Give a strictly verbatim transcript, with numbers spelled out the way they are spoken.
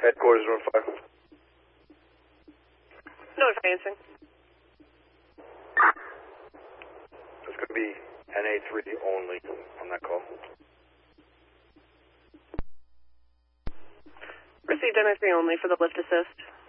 Headquarters, notify. Notify answering. It's going to be N A three only on that call. Received N A three only for the lift assist.